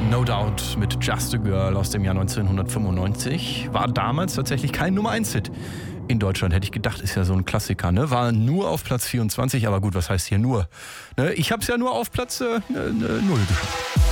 No Doubt mit Just a Girl aus dem Jahr 1995. War damals tatsächlich kein Nummer-1-Hit. In Deutschland hätte ich gedacht, ist ja so ein Klassiker, ne? War nur auf Platz 24, aber gut, was heißt hier nur? Ne? Ich hab's ja nur auf Platz 0 geschafft.